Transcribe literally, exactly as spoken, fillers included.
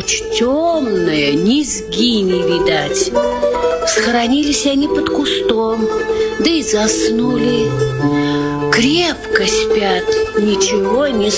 ночь темная, низги не видать. Схоронились они под кустом, да и заснули. Крепко спят, ничего не